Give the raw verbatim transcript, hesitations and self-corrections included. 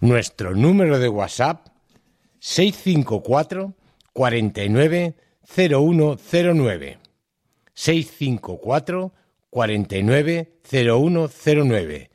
Nuestro número de WhatsApp seis cinco cuatro, cuarenta y nueve, cero uno cero nueve. seis cinco cuatro, cuarenta y nueve, cero uno cero nueve.